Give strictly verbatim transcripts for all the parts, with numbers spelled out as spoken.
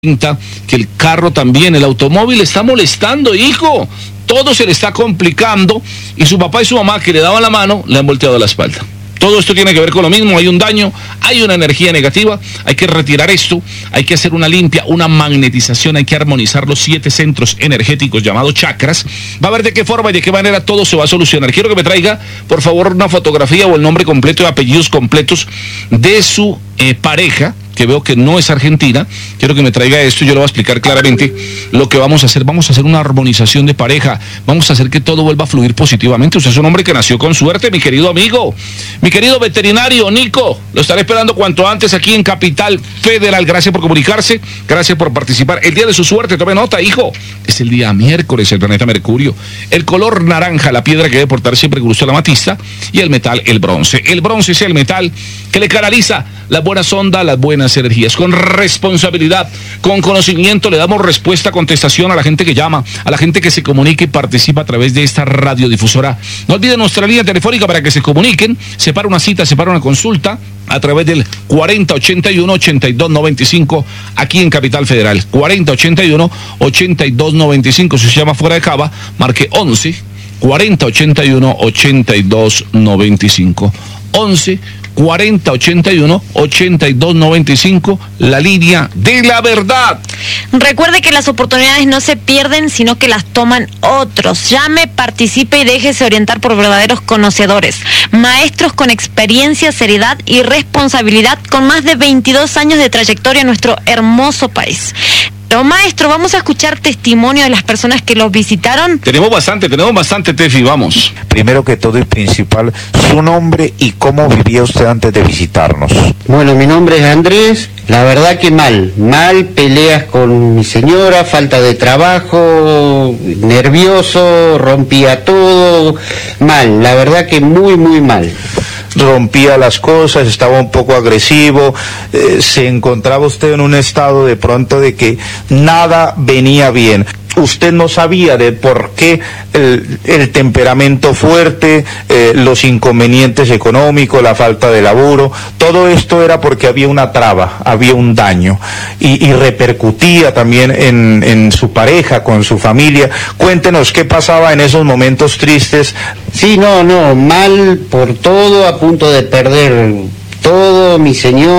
que el carro también, el automóvil le está molestando, hijo, todo se le está complicando y su papá y su mamá que le daban la mano le han volteado la espalda. Todo esto tiene que ver con lo mismo, hay un daño, hay una energía negativa, hay que retirar esto, hay que hacer una limpia, una magnetización, hay que armonizar los siete centros energéticos llamados chakras. Va a ver de qué forma y de qué manera todo se va a solucionar. Quiero que me traiga, por favor, una fotografía o el nombre completo y apellidos completos de su eh, pareja, que veo que no es argentina. Quiero que me traiga esto y yo le voy a explicar claramente lo que vamos a hacer. Vamos a hacer una armonización de pareja, vamos a hacer que todo vuelva a fluir positivamente. Usted es un hombre que nació con suerte, mi querido amigo, mi querido veterinario Nico, lo estaré esperando cuanto antes aquí en Capital Federal. Gracias por comunicarse, gracias por participar. El día de su suerte, tome nota, hijo, es el día miércoles, el planeta Mercurio. El color naranja, la piedra que debe portar siempre cruza la amatista, y el metal, el bronce. El bronce es el metal que le canaliza las buenas ondas, las buenas energías. Con responsabilidad, con conocimiento, le damos respuesta, contestación a la gente que llama, a la gente que se comunica y participa a través de esta radiodifusora. No olviden nuestra línea telefónica para que se comuniquen, separa una cita, separa una consulta a través del cuarenta ochenta y uno ochenta y dos noventa y cinco aquí en Capital Federal. cuarenta ochenta y uno ochenta y dos noventa y cinco. Si se llama fuera de Cava, marque once cuarenta ochenta y uno ochenta y dos noventa y cinco. once cuarenta ochenta y uno ochenta y dos noventa y cinco, la línea de la verdad. Recuerde que las oportunidades no se pierden, sino que las toman otros. Llame, participe y déjese orientar por verdaderos conocedores, maestros con experiencia, seriedad y responsabilidad, con más de veintidós años de trayectoria en nuestro hermoso país. Pero, maestro, vamos a escuchar testimonio de las personas que los visitaron. Tenemos bastante, tenemos bastante, Tefi, vamos. Primero que todo y principal, su nombre y cómo vivía usted antes de visitarnos. Bueno, mi nombre es Andrés. La verdad que mal, mal, peleas con mi señora, falta de trabajo, nervioso, rompía todo, mal, la verdad que muy, muy mal. Rompía las cosas, estaba un poco agresivo, eh, se encontraba usted en un estado de pronto de que nada venía bien. Usted no sabía de por qué el, el temperamento fuerte, eh, los inconvenientes económicos, la falta de laburo, todo esto era porque había una traba, había un daño y, y repercutía también en, en su pareja, con su familia. Cuéntenos qué pasaba en esos momentos tristes. Sí, no, no, mal por todo, a punto de perder todo, mi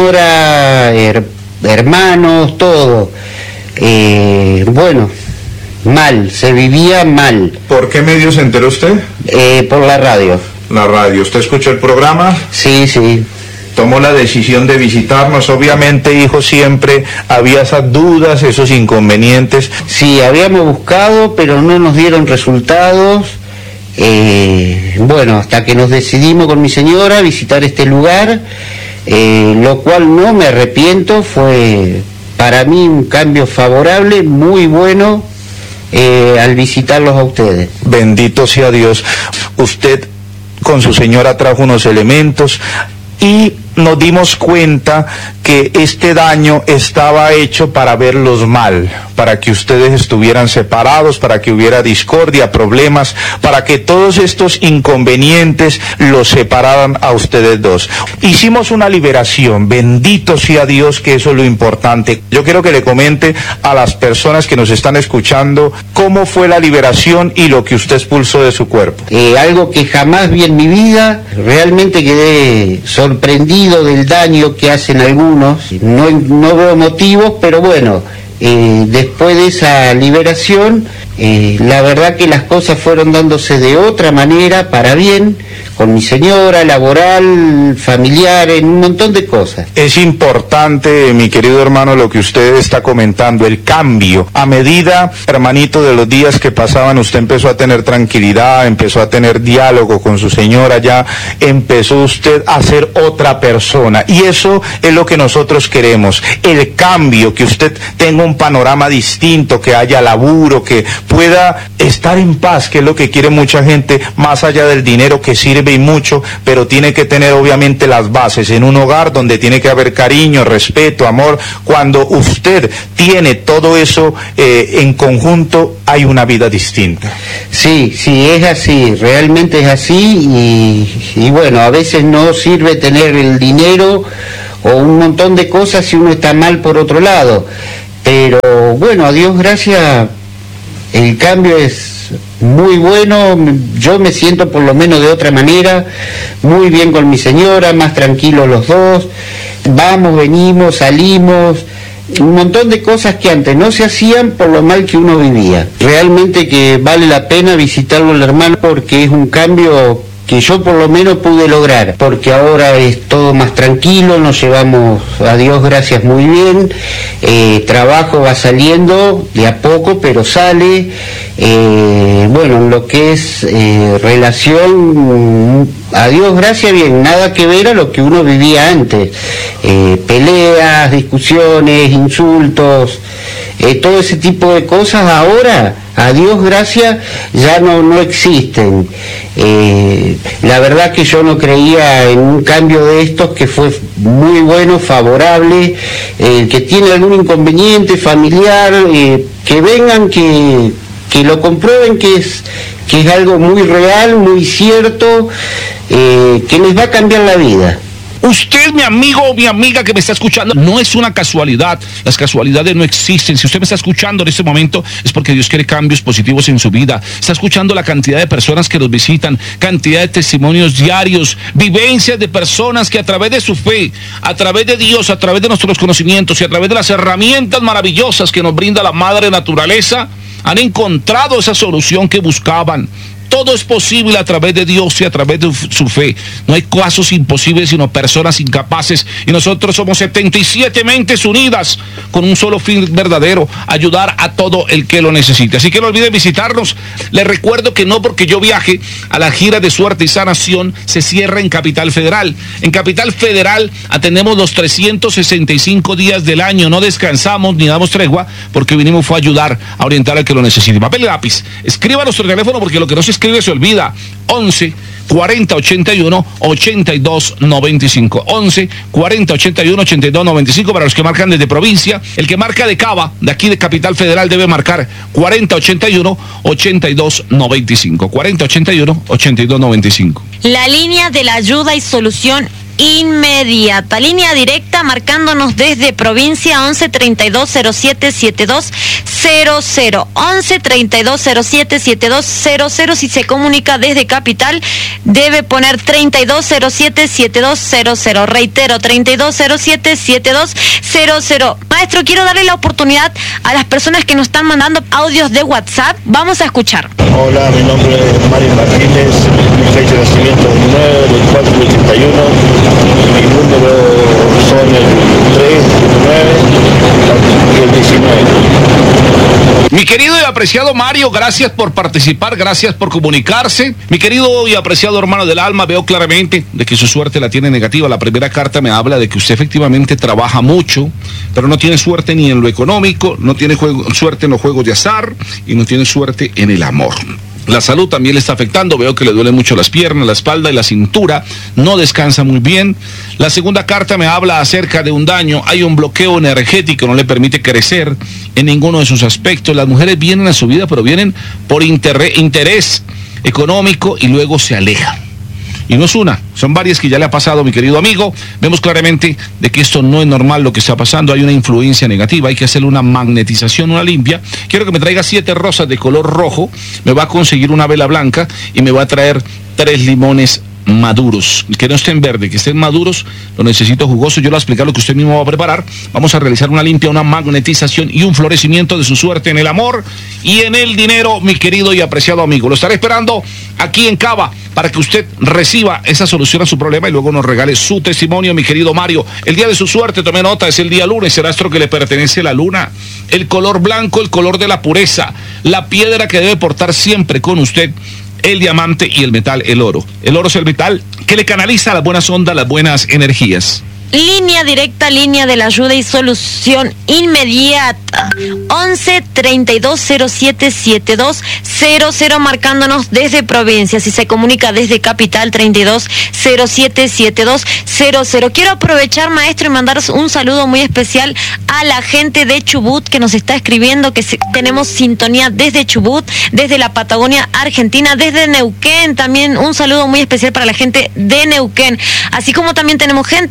señora, her, hermanos, todo. Eh, bueno... Mal, se vivía mal. ¿Por qué medio se enteró usted? Eh, por la radio. La radio. ¿Usted escuchó el programa? Sí, sí. Tomó la decisión de visitarnos. Obviamente, hijo, siempre había esas dudas, esos inconvenientes. Sí, habíamos buscado, pero no nos dieron resultados. Eh, bueno, hasta que nos decidimos con mi señora a visitar este lugar, eh, lo cual no me arrepiento, fue para mí un cambio favorable, muy bueno. Eh, al visitarlos a ustedes. Bendito sea Dios. Usted con su señora trajo unos elementos y nos dimos cuenta que este daño estaba hecho para verlos mal, para que ustedes estuvieran separados, para que hubiera discordia, problemas, para que todos estos inconvenientes los separaran a ustedes dos. Hicimos una liberación, bendito sea Dios, que eso es lo importante. Yo quiero que le comente a las personas que nos están escuchando cómo fue la liberación y lo que usted expulsó de su cuerpo. Eh, algo que jamás vi en mi vida, realmente quedé sorprendido del daño que hacen algunos, no, no veo motivos, pero bueno, eh, después de esa liberación, eh, la verdad que las cosas fueron dándose de otra manera, para bien, con mi señora, laboral, familiar, en un montón de cosas. Es importante, mi querido hermano, lo que usted está comentando, el cambio. A medida, hermanito, de los días que pasaban, usted empezó a tener tranquilidad, empezó a tener diálogo con su señora, ya empezó usted a ser otra persona. Y eso es lo que nosotros queremos, el cambio, que usted tenga un panorama distinto, que haya laburo, que pueda estar en paz, que es lo que quiere mucha gente, más allá del dinero que sirve y mucho, pero tiene que tener obviamente las bases en un hogar donde tiene que haber cariño, respeto, amor. Cuando usted tiene todo eso eh, en conjunto, hay una vida distinta. Sí, sí, es así, realmente es así y, y bueno, a veces no sirve tener el dinero o un montón de cosas si uno está mal por otro lado. pero bueno, a Dios gracias, el cambio es muy bueno, yo me siento por lo menos de otra manera, muy bien con mi señora, más tranquilos los dos, vamos, venimos, salimos, un montón de cosas que antes no se hacían por lo mal que uno vivía. Realmente que vale la pena visitarlo al hermano porque es un cambio que yo por lo menos pude lograr, porque ahora es todo más tranquilo, nos llevamos, a Dios gracias, muy bien, eh, trabajo va saliendo de a poco, pero sale, eh, bueno, en lo que es eh, relación, a Dios gracias, bien, nada que ver a lo que uno vivía antes, eh, peleas, discusiones, insultos, eh, todo ese tipo de cosas ahora, a Dios gracias, ya no, no existen. Eh, la verdad que yo no creía en un cambio de estos, que fue muy bueno, favorable, el eh, que tiene algún inconveniente familiar, eh, que vengan, que, que lo comprueben, que es, que es algo muy real, muy cierto, eh, que les va a cambiar la vida. Usted, mi amigo o mi amiga que me está escuchando, no es una casualidad. Las casualidades no existen. Si usted me está escuchando en este momento, es porque Dios quiere cambios positivos en su vida. Está escuchando la cantidad de personas que nos visitan, cantidad de testimonios diarios, vivencias de personas que a través de su fe, a través de Dios, a través de nuestros conocimientos y a través de las herramientas maravillosas que nos brinda la Madre Naturaleza, han encontrado esa solución que buscaban. Todo es posible a través de Dios y a través de su fe. No hay casos imposibles, sino personas incapaces. Y nosotros somos setenta y siete mentes unidas con un solo fin verdadero: ayudar a todo el que lo necesite. Así que no olviden visitarnos. Les recuerdo que no porque yo viaje a la gira de suerte y sanación se cierra en Capital Federal. En Capital Federal atendemos los trescientos sesenta y cinco días del año. No descansamos ni damos tregua, porque vinimos fue a ayudar, a orientar al que lo necesite. Papel y lápiz. Escriba nuestro teléfono, porque lo que no se escribe se olvida. once cuarenta ochenta y uno ochenta y dos noventa y cinco. once cuarenta ochenta y uno ochenta y dos noventa y cinco para los que marcan desde provincia. El que marca de Cava, de aquí de Capital Federal, debe marcar cuarenta ochenta y uno ochenta y dos noventa y cinco. cuarenta ochenta y uno ochenta y dos noventa y cinco. La línea de la ayuda y solución inmediata, línea directa marcándonos desde provincia once treinta y dos cero siete setenta y dos cero cero, once treinta y dos cero siete setenta y dos cero cero. Si se comunica desde capital debe poner treinta y dos cero siete setenta y dos cero cero, reitero, treinta y dos cero siete setenta y dos cero cero. Maestro, quiero darle la oportunidad a las personas que nos están mandando audios de WhatsApp. Vamos a escuchar. Hola, mi nombre es Mario Martínez, mi fecha de nacimiento es nueve del cuatro del ochenta y uno, mi número son el tres, el nueve y el diecinueve. Mi querido y apreciado Mario, gracias por participar, gracias por comunicarse. Mi querido y apreciado hermano del alma, veo claramente de que su suerte la tiene negativa. La primera carta me habla de que usted efectivamente trabaja mucho, pero no tiene suerte ni en lo económico, no tiene juego, suerte en los juegos de azar y no tiene suerte en el amor. La salud también le está afectando, veo que le duelen mucho las piernas, la espalda y la cintura, no descansa muy bien. La segunda carta me habla acerca de un daño, hay un bloqueo energético, no le permite crecer en ninguno de sus aspectos. Las mujeres vienen a su vida, pero vienen por interés, interés económico y luego se alejan. Y no es una, son varias que ya le ha pasado, mi querido amigo. Vemos claramente de que esto no es normal lo que está pasando, hay una influencia negativa, hay que hacerle una magnetización, una limpia. Quiero que me traiga siete rosas de color rojo, me va a conseguir una vela blanca y me va a traer tres limones maduros, que no estén verdes, que estén maduros, lo necesito jugoso. Yo le voy a explicar lo que usted mismo va a preparar. Vamos a realizar una limpia, una magnetización y un florecimiento de su suerte en el amor y en el dinero, mi querido y apreciado amigo. Lo estaré esperando aquí en Cava para que usted reciba esa solución a su problema y luego nos regale su testimonio, mi querido Mario. El día de su suerte, tome nota, es el día lunes, el astro que le pertenece a la luna, el color blanco, el color de la pureza, la piedra que debe portar siempre con usted, el diamante, y el metal, el oro. El oro es el metal que le canaliza las buenas ondas, las buenas energías. Línea directa, línea de la ayuda y solución inmediata, once treinta y dos cero siete setenta y dos cero cero, marcándonos desde provincia. Si se comunica desde capital, treinta y dos cero siete setenta y dos cero cero. Quiero aprovechar, maestro, y mandaros un saludo muy especial a la gente de Chubut que nos está escribiendo, que se, tenemos sintonía desde Chubut, desde la Patagonia Argentina, desde Neuquén. También un saludo muy especial para la gente de Neuquén, así como también tenemos gente de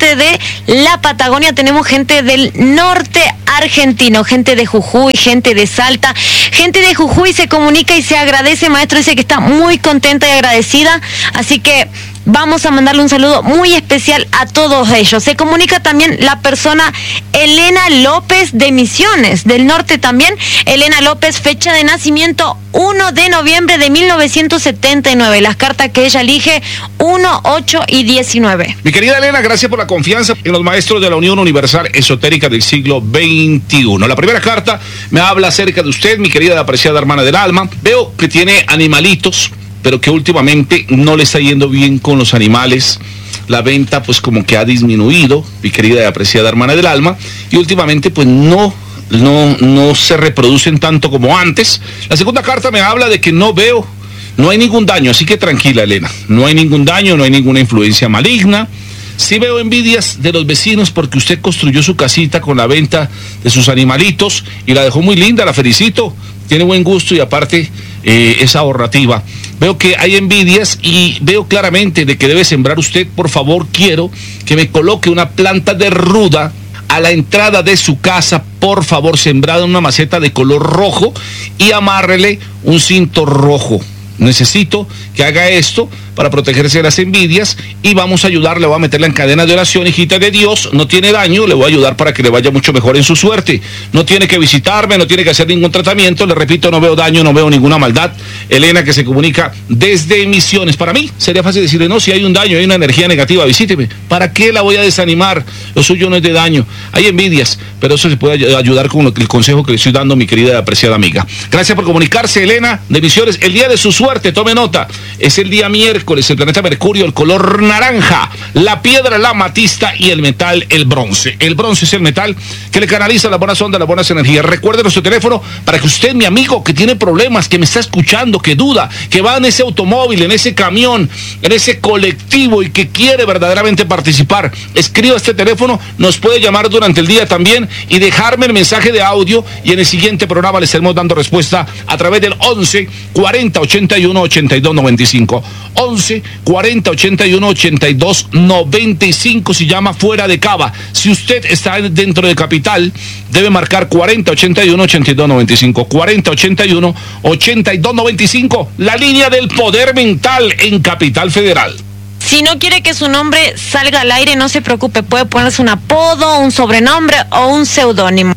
la Patagonia, tenemos gente del norte argentino, gente de Jujuy, gente de Salta. Gente de Jujuy se comunica y se agradece, maestro, dice que está muy contenta y agradecida, así que vamos a mandarle un saludo muy especial a todos ellos. Se comunica también la persona Elena López de Misiones, del norte también. Elena López, fecha de nacimiento uno de noviembre de mil novecientos setenta y nueve. Las cartas que ella elige, uno, ocho y diecinueve. Mi querida Elena, gracias por la confianza en los maestros de la Unión Universal Esotérica del siglo veintiuno. La primera carta me habla acerca de usted, mi querida y apreciada hermana del alma. Veo que tiene animalitos, pero que últimamente no le está yendo bien con los animales. La venta pues como que ha disminuido, mi querida y apreciada hermana del alma, y últimamente pues no, no, no se reproducen tanto como antes. La segunda carta me habla de que no veo, no hay ningún daño, así que tranquila, Elena, no hay ningún daño, no hay ninguna influencia maligna. Sí veo envidias de los vecinos porque usted construyó su casita con la venta de sus animalitos y la dejó muy linda, la felicito, tiene buen gusto y aparte eh, es ahorrativa. Veo que hay envidias y veo claramente de que debe sembrar usted. Por favor, quiero que me coloque una planta de ruda a la entrada de su casa, por favor, sembrada en una maceta de color rojo y amárrele un cinto rojo. Necesito que haga esto para protegerse de las envidias y vamos a ayudarle, le voy a meterla en cadena de oración, hijita de Dios, no tiene daño, le voy a ayudar para que le vaya mucho mejor en su suerte. No tiene que visitarme, no tiene que hacer ningún tratamiento, le repito, no veo daño, no veo ninguna maldad. Elena, que se comunica desde Misiones. Para mí sería fácil decirle, no, si hay un daño, hay una energía negativa, visíteme. ¿Para qué la voy a desanimar? Lo suyo no es de daño, hay envidias, pero eso se puede ayudar con el consejo que le estoy dando, mi querida y apreciada amiga. Gracias por comunicarse, Elena, de Misiones. El día de su suerte, tome nota, es el día miércoles, el planeta Mercurio, el color naranja, la piedra, la amatista y el metal, el bronce. El bronce es el metal que le canaliza las buenas ondas, las buenas energías. Recuerde nuestro teléfono para que usted, mi amigo, que tiene problemas, que me está escuchando, que duda, que va en ese automóvil, en ese camión, en ese colectivo y que quiere verdaderamente participar, escriba este teléfono, nos puede llamar durante el día también y dejarme el mensaje de audio y en el siguiente programa le estaremos dando respuesta a través del once cuarenta ochenta y uno ochenta y dos noventa y cinco. once cuarenta ochenta y uno ochenta y dos noventa y cinco si llama fuera de Cava. Si usted está dentro de Capital, debe marcar cuarenta ochenta y uno ochenta y dos noventa y cinco. cuarenta ochenta y uno ochenta y dos noventa y cinco, la línea del poder mental en Capital Federal. Si no quiere que su nombre salga al aire, no se preocupe, puede ponerse un apodo, un sobrenombre o un seudónimo.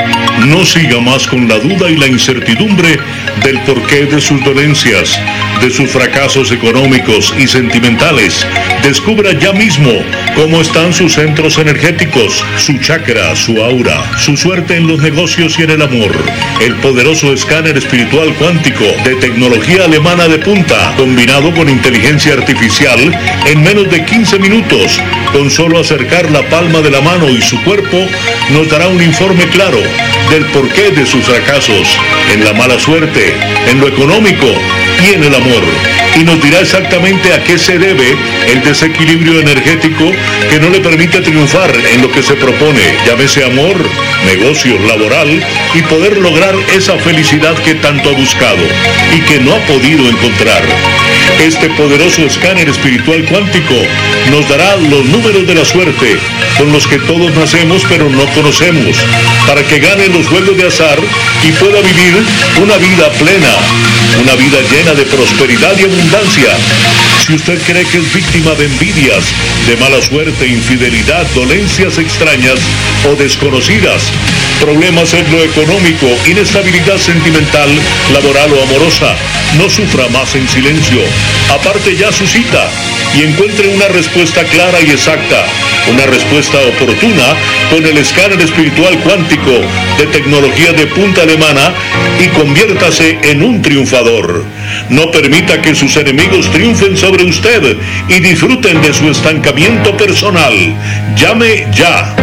No siga más con la duda y la incertidumbre del porqué de sus dolencias, de sus fracasos económicos y sentimentales. Descubra ya mismo cómo están sus centros energéticos, su chakra, su aura, su suerte en los negocios y en el amor. El poderoso escáner espiritual cuántico de tecnología alemana de punta, combinado con inteligencia artificial, en menos de quince minutos, con solo acercar la palma de la mano y su cuerpo, nos dará un informe claro del porqué de sus fracasos, en la mala suerte, en lo económico y en el amor. Y nos dirá exactamente a qué se debe el desequilibrio energético que no le permite triunfar en lo que se propone, llámese amor, negocio, laboral, y poder lograr esa felicidad que tanto ha buscado y que no ha podido encontrar. Este poderoso escáner espiritual cuántico nos dará los números de la suerte con los que todos nacemos pero no conocemos, para que gane los juegos de azar y pueda vivir una vida plena, una vida llena de prosperidad y abundancia. Si usted cree que es víctima de envidias, de mala suerte, infidelidad, dolencias extrañas o desconocidas, problemas en lo económico, inestabilidad sentimental, laboral o amorosa, no sufra más en silencio. Aparte ya su cita y encuentre una respuesta clara y exacta, una respuesta oportuna con el escáner espiritual cuántico de tecnología de punta alemana y conviértase en un triunfador. No permita que sus enemigos triunfen sobre usted y disfruten de su estancamiento personal. Llame ya.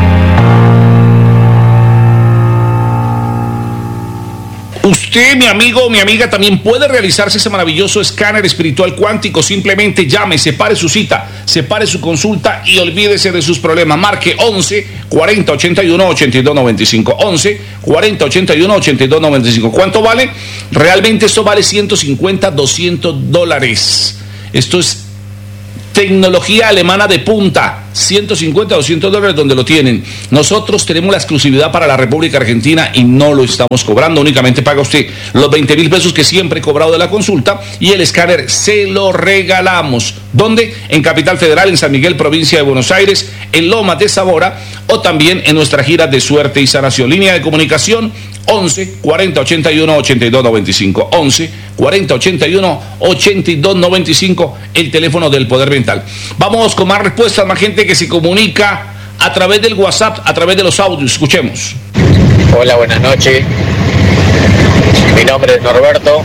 Usted, mi amigo o mi amiga, también puede realizarse ese maravilloso escáner espiritual cuántico. Simplemente llame, separe su cita, separe su consulta y olvídese de sus problemas. Marque once cuarenta ochenta y uno ochenta y dos noventa y cinco. once cuarenta ochenta y uno ochenta y dos noventa y cinco. ¿Cuánto vale? Realmente esto vale ciento cincuenta, doscientos dólares. Esto es tecnología alemana de punta, ciento cincuenta, doscientos dólares donde lo tienen. Nosotros tenemos la exclusividad para la República Argentina y no lo estamos cobrando, únicamente paga usted los veinte mil pesos que siempre he cobrado de la consulta y el escáner se lo regalamos. ¿Dónde? En Capital Federal, en San Miguel, provincia de Buenos Aires, en Lomas de Zamora o también en nuestra gira de suerte y sanación. Línea de comunicación once, cuarenta, ochenta y uno, ochenta y dos noventa y cinco. once, cuarenta, ochenta y uno, ochenta y dos noventa y cinco, el teléfono del Poder Mental. Vamos con más respuestas, más gente que se comunica a través del WhatsApp, a través de los audios. Escuchemos. Hola, buenas noches. Mi nombre es Norberto.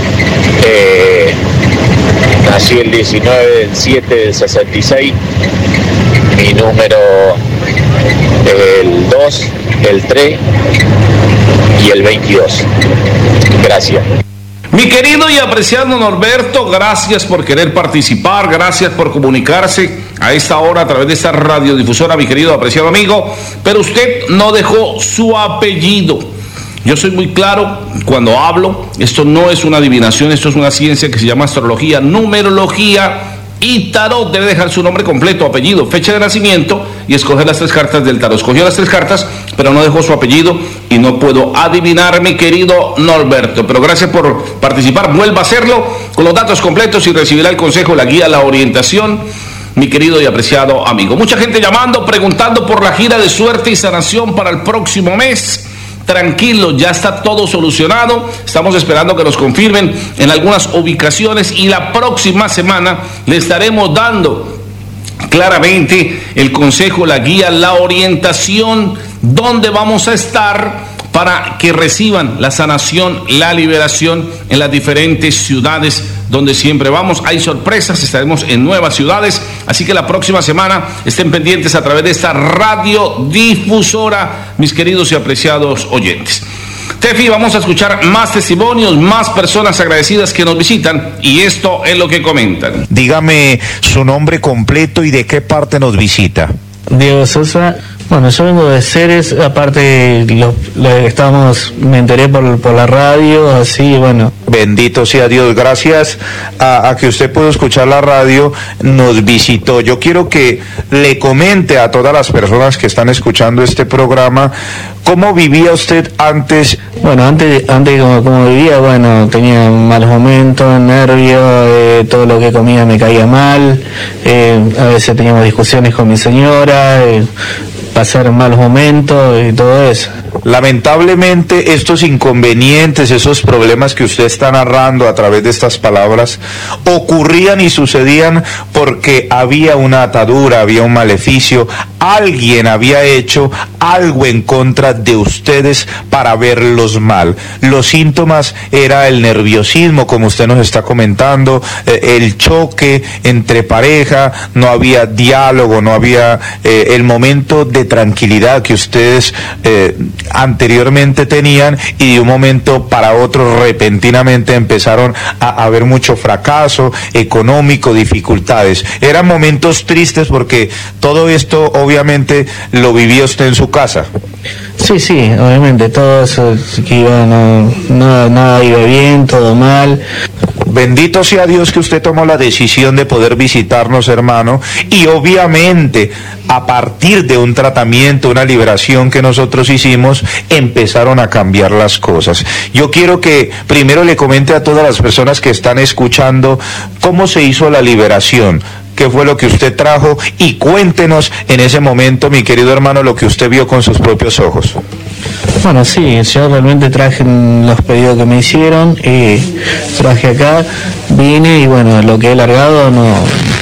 Eh, nací el diecinueve del siete del sesenta y seis. Mi número es el dos, el tres y el veintidós. Gracias. Mi querido y apreciado Norberto, gracias por querer participar, gracias por comunicarse a esta hora a través de esta radiodifusora, mi querido apreciado amigo, pero usted no dejó su apellido. Yo soy muy claro cuando hablo, esto no es una adivinación, esto es una ciencia que se llama astrología, numerología y tarot. Debe dejar su nombre completo, apellido, fecha de nacimiento y escoger las tres cartas del tarot. Escogió las tres cartas, pero no dejó su apellido y no puedo adivinar, mi querido Norberto. Pero gracias por participar, vuelva a hacerlo con los datos completos y recibirá el consejo, la guía, la orientación, mi querido y apreciado amigo. Mucha gente llamando, preguntando por la gira de suerte y sanación para el próximo mes. Tranquilo, ya está todo solucionado. Estamos esperando que nos confirmen en algunas ubicaciones y la próxima semana le estaremos dando claramente el consejo, la guía, la orientación, dónde vamos a estar para que reciban la sanación, la liberación en las diferentes ciudades donde siempre vamos. Hay sorpresas, estaremos en nuevas ciudades, así que la próxima semana estén pendientes a través de esta radiodifusora, mis queridos y apreciados oyentes. Tefi, vamos a escuchar más testimonios, más personas agradecidas que nos visitan y esto es lo que comentan. Dígame su nombre completo y de qué parte nos visita. Diego Sosa. Bueno, yo vengo de Ceres, aparte lo, lo estamos, me enteré por, por la radio, así, bueno. Bendito sea Dios, gracias a, a que usted pudo escuchar la radio, nos visitó. Yo quiero que le comente a todas las personas que están escuchando este programa, ¿cómo vivía usted antes? Bueno, antes, antes como, como vivía, bueno, tenía malos momentos, nervios, eh, todo lo que comía me caía mal, eh, a veces teníamos discusiones con mi señora, eh, pasar malos momentos y todo eso. Lamentablemente estos inconvenientes, esos problemas que usted está narrando a través de estas palabras, ocurrían y sucedían porque había una atadura, había un maleficio, alguien había hecho algo en contra de ustedes para verlos mal. Los síntomas era el nerviosismo, como usted nos está comentando, eh, el choque entre pareja, no había diálogo, no había eh, el momento de tranquilidad que ustedes eh, anteriormente tenían, y de un momento para otro repentinamente empezaron a haber mucho fracaso económico, dificultades. Eran momentos tristes porque todo esto obviamente lo vivía usted en su casa. Sí, sí, obviamente, todo eso que iba, no, nada, nada iba bien, todo mal. Bendito sea Dios que usted tomó la decisión de poder visitarnos, hermano, y obviamente a partir de un tratamiento, una liberación que nosotros hicimos, empezaron a cambiar las cosas. Yo quiero que primero le comente a todas las personas que están escuchando cómo se hizo la liberación, qué fue lo que usted trajo, y cuéntenos en ese momento, mi querido hermano, lo que usted vio con sus propios ojos. Bueno, sí, yo realmente traje los pedidos que me hicieron, y traje acá, vine y bueno, lo que he largado no...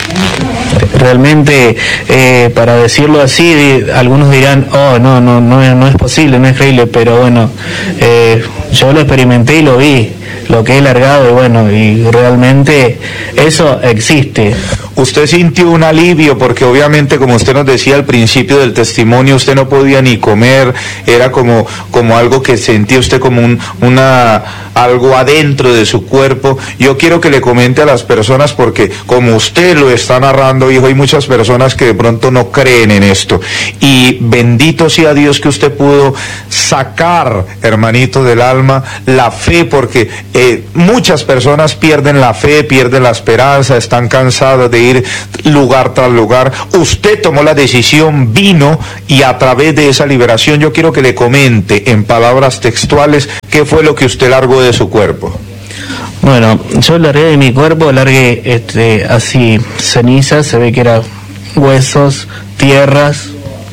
Realmente, eh, para decirlo así, algunos dirán, oh, no, no, no es, no es posible, no es creíble, pero bueno, eh, yo lo experimenté y lo vi, lo que he largado, y bueno, y realmente eso existe. Usted sintió un alivio porque obviamente, como usted nos decía al principio del testimonio, usted no podía ni comer, era como, como algo que sentía usted como un, una, algo adentro de su cuerpo. Yo quiero que le comente a las personas, porque como usted lo está narrando, hijo, hay muchas personas que de pronto no creen en esto. Y bendito sea Dios que usted pudo sacar, hermanito del alma, la fe, porque eh, muchas personas pierden la fe, pierden la esperanza, están cansadas de ir lugar tras lugar. Usted tomó la decisión, vino, y a través de esa liberación yo quiero que le comente en palabras textuales qué fue lo que usted largó de su cuerpo. Bueno, yo largué de mi cuerpo, largué este, así cenizas, se ve que eran huesos, tierras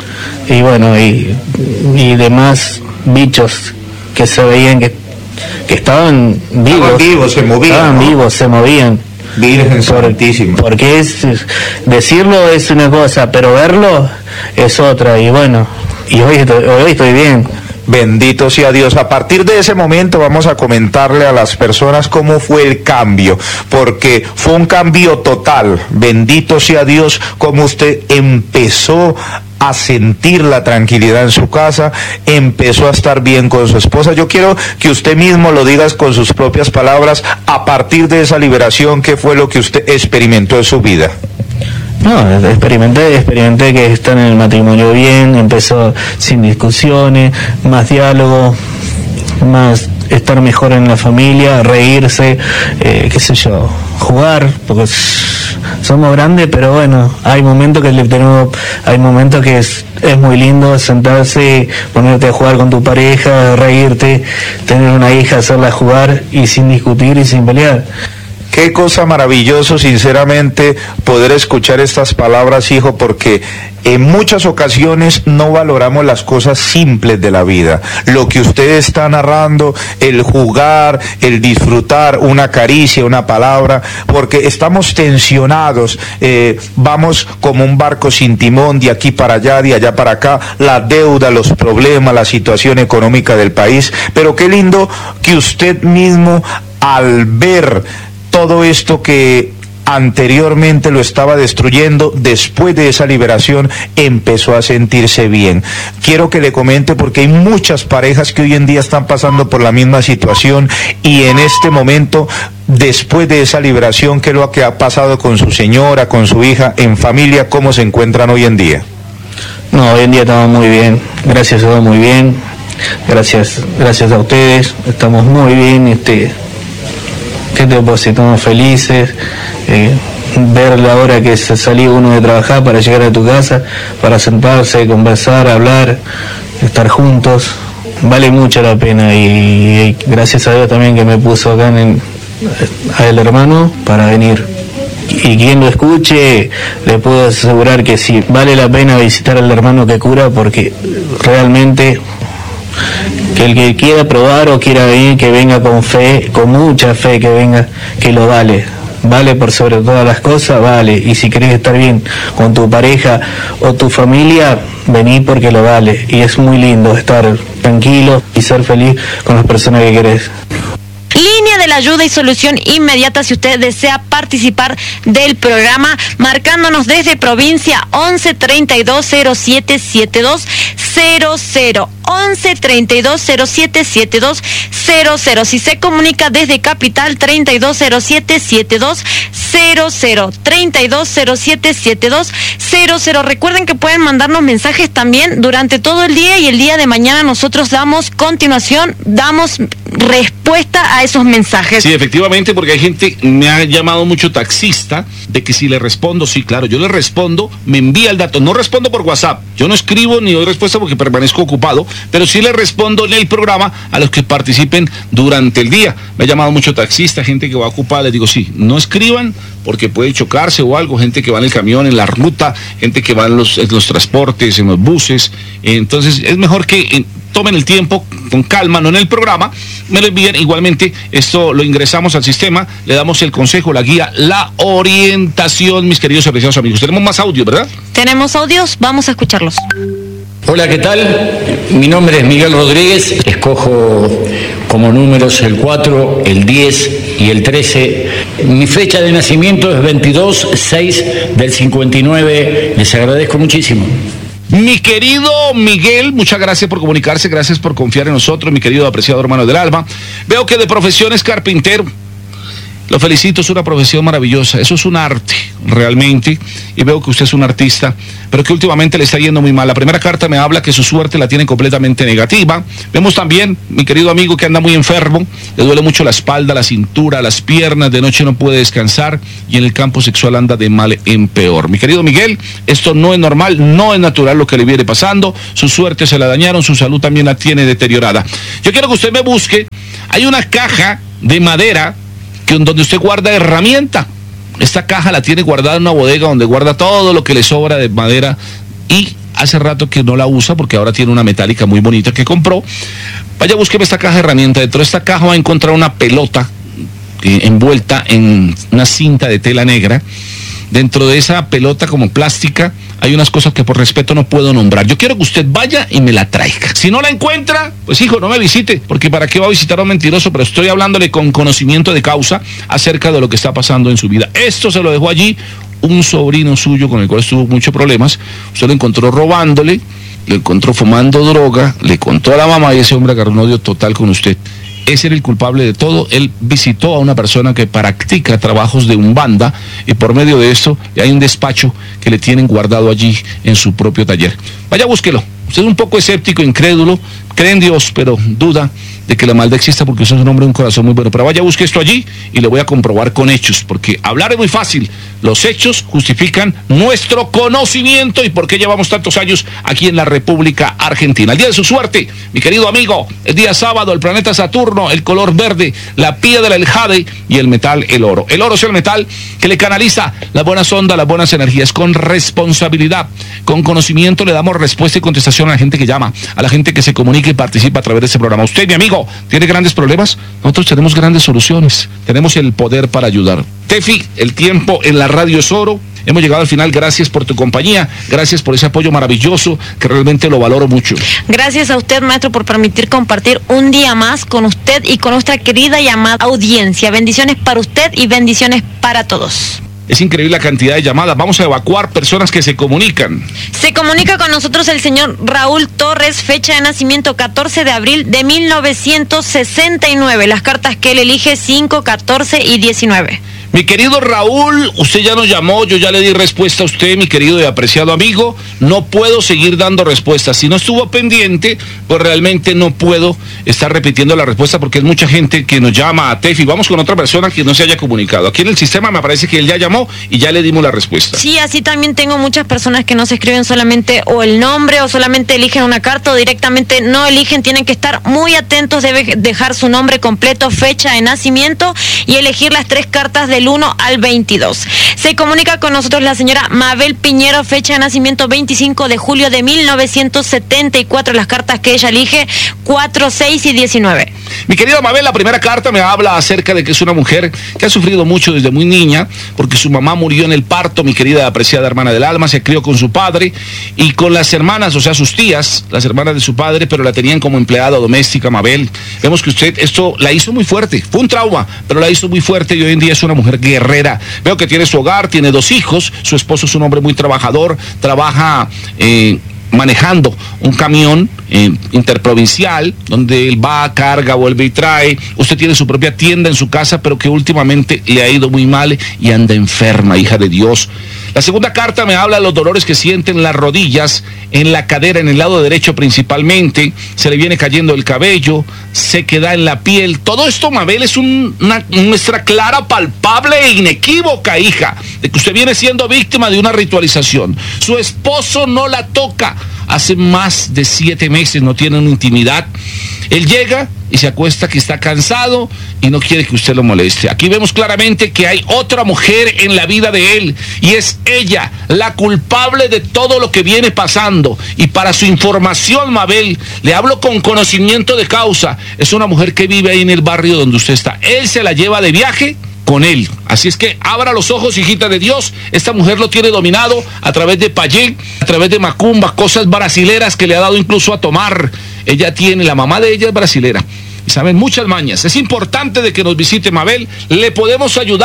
y bueno, y, y demás bichos que se veían que, que estaban vivos. Estaban vivos, se movían. Estaban ¿no? vivos, se movían. Virgen Santísima. Porque es, decirlo es una cosa, pero verlo es otra, y bueno, y hoy estoy, hoy estoy bien. Bendito sea Dios. A partir de ese momento vamos a comentarle a las personas cómo fue el cambio, porque fue un cambio total. Bendito sea Dios, cómo usted empezó a sentir la tranquilidad en su casa, empezó a estar bien con su esposa. Yo quiero que usted mismo lo diga con sus propias palabras, a partir de esa liberación, ¿qué fue lo que usted experimentó en su vida? No, experimenté, experimenté que estar en el matrimonio bien, empezó sin discusiones, más diálogo, más estar mejor en la familia, reírse, eh, qué sé yo, jugar, porque somos grandes, pero bueno, hay momentos que le tenemos, hay momentos que es, es muy lindo sentarse, ponerte a jugar con tu pareja, reírte, tener una hija, hacerla jugar y sin discutir y sin pelear. Qué cosa maravilloso, sinceramente, poder escuchar estas palabras, hijo, porque en muchas ocasiones no valoramos las cosas simples de la vida. Lo que usted está narrando, el jugar, el disfrutar, una caricia, una palabra, porque estamos tensionados, eh, vamos como un barco sin timón, de aquí para allá, de allá para acá, la deuda, los problemas, la situación económica del país. Pero qué lindo que usted mismo, al ver todo esto que anteriormente lo estaba destruyendo, después de esa liberación empezó a sentirse bien. Quiero que le comente, porque hay muchas parejas que hoy en día están pasando por la misma situación, y en este momento, después de esa liberación, ¿qué es lo que ha pasado con su señora, con su hija, en familia? ¿Cómo se encuentran hoy en día? No, hoy en día estamos muy bien, gracias a Dios, muy bien, gracias, gracias a ustedes, estamos muy bien, este... que te estamos felices, eh, ver la hora que se salía uno de trabajar para llegar a tu casa, para sentarse, conversar, hablar, estar juntos, vale mucho la pena, y, y gracias a Dios también que me puso acá en, a el hermano para venir. Y quien lo escuche, le puedo asegurar que sí, vale la pena visitar al hermano que cura, porque realmente... que el que quiera probar o quiera venir, que venga con fe, con mucha fe, que venga, que lo vale, vale por sobre todas las cosas, vale, y si querés estar bien con tu pareja o tu familia, vení porque lo vale, y es muy lindo estar tranquilo y ser feliz con las personas que querés. Línea de la ayuda y solución inmediata si usted desea participar del programa, marcándonos desde provincia once treinta y dos cero siete setenta y dos cero cero, once treinta y dos cero siete setenta y dos cero cero. Si se comunica desde capital, treinta y dos cero siete setenta y dos cero cero, treinta y dos cero siete setenta y dos cero cero. Recuerden que pueden mandarnos mensajes también durante todo el día, y el día de mañana nosotros damos continuación, damos respuesta a esos mensajes. Sí, efectivamente, porque hay gente, me ha llamado mucho taxista, de que si le respondo, sí, claro, yo le respondo, me envía el dato, no respondo por WhatsApp, yo no escribo ni doy respuesta porque permanezco ocupado, pero sí le respondo en el programa a los que participen durante el día. Me ha llamado mucho taxista, gente que va ocupada, les digo, sí, no escriban porque puede chocarse o algo, gente que va en el camión, en la ruta, gente que va en los, en los transportes, en los buses, entonces es mejor que eh, tomen el tiempo con calma, no en el programa, me lo envíen. Igualmente esto lo ingresamos al sistema, le damos el consejo, la guía, la orientación, mis queridos y apreciados amigos. Tenemos más audios, ¿verdad? Tenemos audios, vamos a escucharlos. Hola, ¿qué tal? Mi nombre es Miguel Rodríguez, escojo como números el cuatro, el diez y el trece. Mi fecha de nacimiento es veintidós seis del cincuenta y nueve, les agradezco muchísimo. Mi querido Miguel, muchas gracias por comunicarse, gracias por confiar en nosotros, mi querido apreciado hermano del alma. Veo que de profesión es carpintero. Lo felicito, es una profesión maravillosa, eso es un arte, realmente, y veo que usted es un artista, pero que últimamente le está yendo muy mal. La primera carta me habla que su suerte la tiene completamente negativa. Vemos también, mi querido amigo, que anda muy enfermo, le duele mucho la espalda, la cintura, las piernas, de noche no puede descansar, y en el campo sexual anda de mal en peor. Mi querido Miguel, esto no es normal, no es natural lo que le viene pasando, su suerte se la dañaron, su salud también la tiene deteriorada. Yo quiero que usted me busque, hay una caja de madera que donde usted guarda herramienta. Esta caja la tiene guardada en una bodega donde guarda todo lo que le sobra de madera y hace rato que no la usa porque ahora tiene una metálica muy bonita que compró. Vaya, búsqueme esta caja de herramienta. Dentro de esta caja va a encontrar una pelota eh, envuelta en una cinta de tela negra. Dentro de esa pelota como plástica hay unas cosas que por respeto no puedo nombrar. Yo quiero que usted vaya y me la traiga. Si no la encuentra, pues hijo, no me visite, porque para qué va a visitar a un mentiroso, pero estoy hablándole con conocimiento de causa acerca de lo que está pasando en su vida. Esto se lo dejó allí un sobrino suyo con el cual tuvo muchos problemas. Usted lo encontró robándole, lo encontró fumando droga, le contó a la mamá y ese hombre agarró un odio total con usted. Ese era el culpable de todo. Él visitó a una persona que practica trabajos de umbanda y por medio de eso hay un despacho que le tienen guardado allí en su propio taller. Vaya, búsquelo. Usted es un poco escéptico, incrédulo, cree en Dios, pero duda de que la maldad exista porque usted es un hombre de un corazón muy bueno. Pero vaya, busque esto allí y le voy a comprobar con hechos, porque hablar es muy fácil. Los hechos justifican nuestro conocimiento y por qué llevamos tantos años aquí en la República Argentina. El día de su suerte, mi querido amigo, el día sábado, el planeta Saturno, el color verde, la piedra, el jade y el metal, el oro. El oro es el metal que le canaliza las buenas ondas, las buenas energías, con responsabilidad, con conocimiento le damos respuesta y contestación a la gente que llama, a la gente que se comunica y participa a través de este programa. Usted, mi amigo, ¿tiene grandes problemas? Nosotros tenemos grandes soluciones, tenemos el poder para ayudar. Tefi, el tiempo en la radio es oro. Hemos llegado al final, gracias por tu compañía, gracias por ese apoyo maravilloso que realmente lo valoro mucho. Gracias a usted, maestro, por permitir compartir un día más con usted y con nuestra querida y amada audiencia. Bendiciones para usted y bendiciones para todos. Es increíble la cantidad de llamadas. Vamos a evacuar personas que se comunican. Se comunica con nosotros el señor Raúl Torres, fecha de nacimiento catorce de abril de mil novecientos sesenta y nueve. Las cartas que él elige cinco, catorce y diecinueve. Mi querido Raúl, usted ya nos llamó, yo ya le di respuesta a usted, mi querido y apreciado amigo. No puedo seguir dando respuestas. Si no estuvo pendiente, pues realmente no puedo estar repitiendo la respuesta porque es mucha gente que nos llama a Tefi. Vamos con otra persona que no se haya comunicado. Aquí en el sistema me parece que él ya llamó y ya le dimos la respuesta. Sí, así también tengo muchas personas que no se escriben solamente o el nombre o solamente eligen una carta o directamente no eligen. Tienen que estar muy atentos, debe dejar su nombre completo, fecha de nacimiento y elegir las tres cartas de del uno al veintidós. Se comunica con nosotros la señora Mabel Piñero, fecha de nacimiento veinticinco de julio de mil novecientos setenta y cuatro. Las cartas que ella elige cuatro, seis y diecinueve. Mi querida Mabel, la primera carta me habla acerca de que es una mujer que ha sufrido mucho desde muy niña porque su mamá murió en el parto, mi querida apreciada hermana del alma, se crió con su padre y con las hermanas, o sea, sus tías, las hermanas de su padre, pero la tenían como empleada doméstica. Mabel, vemos que usted esto la hizo muy fuerte, fue un trauma, pero la hizo muy fuerte y hoy en día es una mujer guerrera. Veo que tiene su hogar, tiene dos hijos, su esposo es un hombre muy trabajador, trabaja eh, manejando un camión eh, interprovincial, donde él va, carga, vuelve y trae. Usted tiene su propia tienda en su casa, pero que últimamente le ha ido muy mal y anda enferma, hija de Dios. La segunda carta me habla de los dolores que siente en las rodillas, en la cadera, en el lado derecho principalmente. Se le viene cayendo el cabello, se queda en la piel. Todo esto, Mabel, es un, una muestra clara, palpable e inequívoca, hija, de que usted viene siendo víctima de una ritualización. Su esposo no la toca. Hace más de siete meses no tienen intimidad. Él llega y se acuesta que está cansado y no quiere que usted lo moleste. Aquí vemos claramente que hay otra mujer en la vida de él y es ella la culpable de todo lo que viene pasando. Y para su información, Mabel, le hablo con conocimiento de causa. Es una mujer que vive ahí en el barrio donde usted está. Él se la lleva de viaje con él. Así es que abra los ojos, hijita de Dios. Esta mujer lo tiene dominado a través de payé, a través de macumba, cosas brasileras que le ha dado incluso a tomar. Ella tiene, la mamá de ella es brasilera y saben muchas mañas. Es importante de que nos visite, Mabel. Le podemos ayudar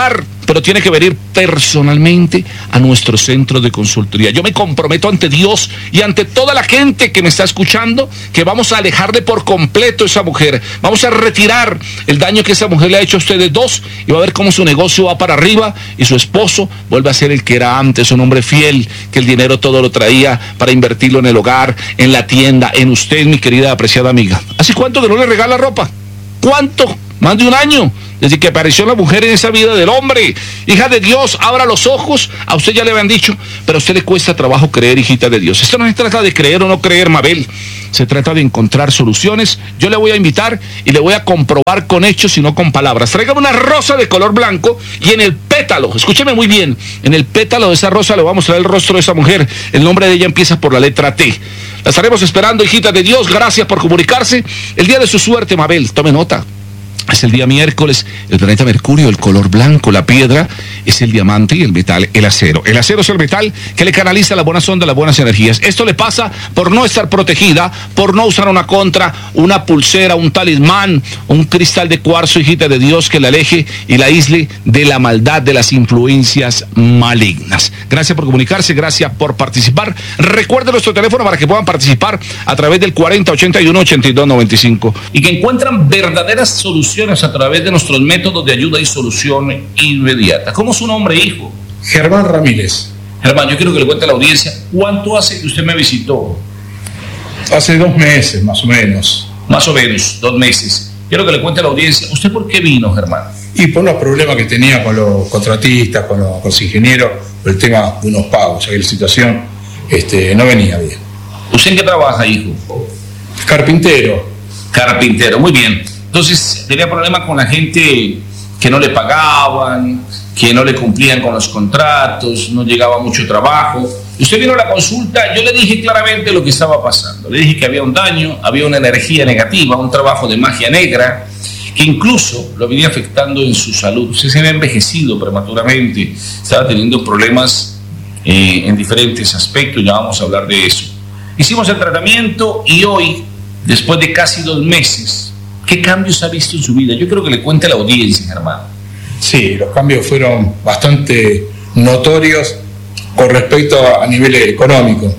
pero tiene que venir personalmente a nuestro centro de consultoría. Yo me comprometo ante Dios y ante toda la gente que me está escuchando que vamos a alejarle por completo a esa mujer. Vamos a retirar el daño que esa mujer le ha hecho a ustedes dos y va a ver cómo su negocio va para arriba y su esposo vuelve a ser el que era antes, un hombre fiel, que el dinero todo lo traía para invertirlo en el hogar, en la tienda, en usted, mi querida apreciada amiga. ¿Hace cuánto que no le regala ropa? ¿Cuánto? Más de un año, desde que apareció la mujer en esa vida del hombre. Hija de Dios, abra los ojos. A usted ya le habían dicho, pero a usted le cuesta trabajo creer, hijita de Dios. Esto no se trata de creer o no creer, Mabel. Se trata de encontrar soluciones. Yo le voy a invitar y le voy a comprobar con hechos y no con palabras. Tráigame una rosa de color blanco y en el pétalo, escúcheme muy bien, en el pétalo de esa rosa le voy a mostrar el rostro de esa mujer. El nombre de ella empieza por la letra T. La estaremos esperando, hijita de Dios. Gracias por comunicarse. El día de su suerte, Mabel, tome nota. Es el día miércoles, el planeta Mercurio, el color blanco, la piedra es el diamante y el metal, el acero. El acero es el metal que le canaliza las buenas ondas, las buenas energías. Esto le pasa por no estar protegida, por no usar una contra, una pulsera, un talismán, un cristal de cuarzo, hijita de Dios, que la aleje y la aísle de la maldad, de las influencias malignas. Gracias por comunicarse, gracias por participar. Recuerde nuestro teléfono para que puedan participar a través del cuarenta ochenta y uno ochenta y dos noventa y cinco y que encuentran verdaderas soluciones a través de nuestros métodos de ayuda y solución inmediata. ¿Cómo es su nombre, hijo? Germán Ramírez. Germán, yo quiero que le cuente a la audiencia, ¿cuánto hace que usted me visitó? Hace dos meses, más o menos. Más o menos, dos meses. Quiero que le cuente a la audiencia, ¿usted por qué vino, Germán? Y por los problemas que tenía con los contratistas, con los, con los ingenieros, por el tema de unos pagos, ya que la situación este, no venía bien. ¿Usted en qué trabaja, hijo? Carpintero. Carpintero, muy bien. Entonces tenía problemas con la gente que no le pagaban, que no le cumplían con los contratos, no llegaba mucho trabajo. Y usted vino a la consulta, yo le dije claramente lo que estaba pasando. Le dije que había un daño, había una energía negativa, un trabajo de magia negra, que incluso lo venía afectando en su salud. Usted se había envejecido prematuramente, estaba teniendo problemas eh, en diferentes aspectos, ya vamos a hablar de eso. Hicimos el tratamiento y hoy, después de casi dos meses, ¿qué cambios ha visto en su vida? Yo creo que le cuente a la audiencia, hermano. Sí, los cambios fueron bastante notorios con respecto a, a nivel económico,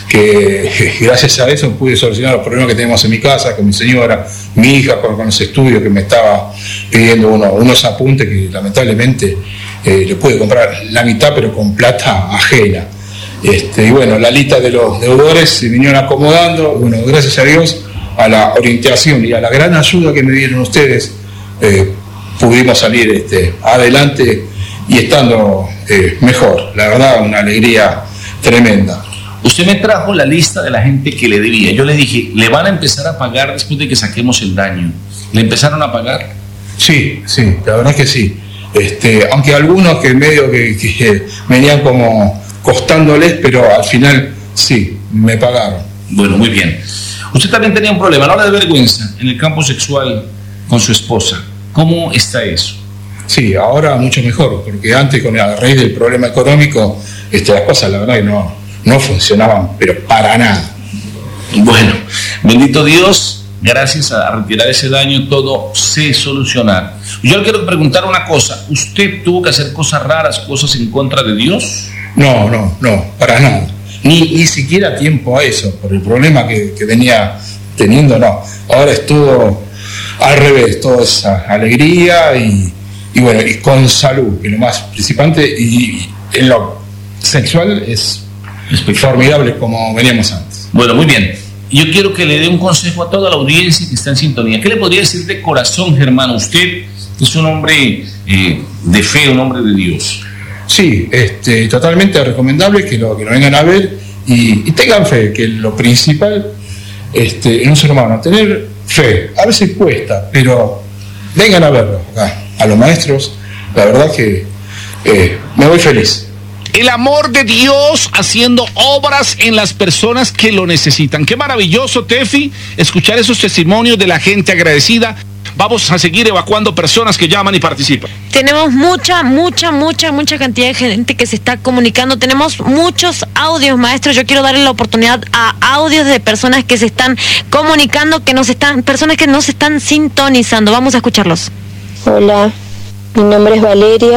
que gracias a eso pude solucionar los problemas que tenemos en mi casa, con mi señora, mi hija, con, con los estudios que me estaba pidiendo uno, unos apuntes que lamentablemente eh, le pude comprar la mitad, pero con plata ajena. Este, y bueno, la lista de los deudores se vinieron acomodando, bueno, gracias a Dios, a la orientación y a la gran ayuda que me dieron ustedes, eh, pudimos salir este, adelante y estando eh, mejor. La verdad, una alegría tremenda. Usted me trajo la lista de la gente que le debía. Yo le dije, ¿le van a empezar a pagar después de que saquemos el daño? ¿Le empezaron a pagar? Sí, sí, la verdad que sí. Este, aunque algunos que medio que, que venían como costándoles, pero al final sí, me pagaron. Bueno, muy bien. Usted también tenía un problema, no le da vergüenza, en el campo sexual con su esposa. ¿Cómo está eso? Sí, ahora mucho mejor, porque antes con la raíz del problema económico, este, las cosas la verdad que no, no funcionaban, pero para nada. Bueno, bendito Dios, gracias a retirar ese daño todo se solucionará. Yo le quiero preguntar una cosa, ¿usted tuvo que hacer cosas raras, cosas en contra de Dios? No, no, no, para nada. Ni, ni siquiera tiempo a eso, por el problema que, que venía teniendo, no. Ahora es todo al revés, toda esa alegría y, y bueno, y con salud, que es lo más principante, y, y en lo sexual es formidable como veníamos antes. Bueno, muy bien. Yo quiero que le dé un consejo a toda la audiencia que está en sintonía. ¿Qué le podría decir de corazón, Germán? Usted es un hombre eh, de fe, un hombre de Dios. Sí, este, totalmente recomendable que lo, que lo vengan a ver y, y tengan fe, que lo principal este, en un ser humano, tener fe, a veces cuesta, pero vengan a verlo acá, a los maestros, la verdad que eh, me voy feliz. El amor de Dios haciendo obras en las personas que lo necesitan. Qué maravilloso, Tefi, escuchar esos testimonios de la gente agradecida. Vamos a seguir evacuando personas que llaman y participan. Tenemos mucha, mucha, mucha, mucha cantidad de gente que se está comunicando. Tenemos muchos audios, maestro. Yo quiero darle la oportunidad a audios de personas que se están comunicando, que nos están, personas que nos están sintonizando. Vamos a escucharlos. Hola, mi nombre es Valeria,